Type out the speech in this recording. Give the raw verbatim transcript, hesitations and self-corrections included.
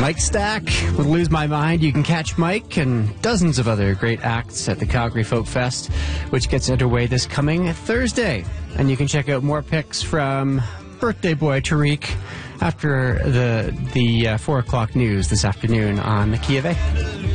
Mike Stack with Lose My Mind. You can catch Mike and dozens of other great acts at the Calgary Folk Fest, which gets underway this coming Thursday. And you can check out more pics from birthday boy Tariq after the the uh, four o'clock news this afternoon on the Key of A.